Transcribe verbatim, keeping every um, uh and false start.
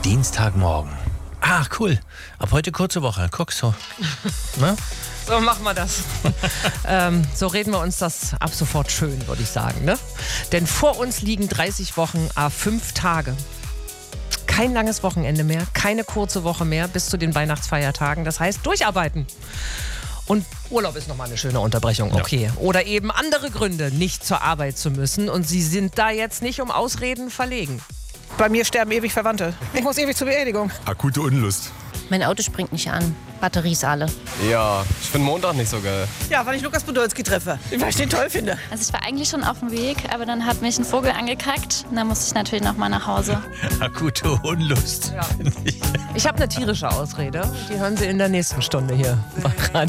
Dienstagmorgen. Ah, cool. Ab heute kurze Woche. Guck so. Ne? So machen wir das. ähm, so reden wir uns das ab sofort schön, würde ich sagen. Ne? Denn vor uns liegen dreißig Wochen, à fünf Tage. Kein langes Wochenende mehr, keine kurze Woche mehr bis zu den Weihnachtsfeiertagen. Das heißt, durcharbeiten. Und Urlaub ist nochmal eine schöne Unterbrechung, okay. Ja. Oder eben andere Gründe, nicht zur Arbeit zu müssen. Und Sie sind da jetzt nicht um Ausreden verlegen. Bei mir sterben ewig Verwandte. Ich muss ewig zur Beerdigung. Akute Unlust. Mein Auto springt nicht an. Batterie ist alle. Ja, ich finde Montag nicht so geil. Ja, weil ich Lukas Podolski treffe. Weil ich den toll finde. Also ich war eigentlich schon auf dem Weg, aber dann hat mich ein Vogel angekackt. Und dann musste ich natürlich noch mal nach Hause. Akute Unlust. Ja. Ich habe eine tierische Ausrede. Die hören Sie in der nächsten Stunde hier.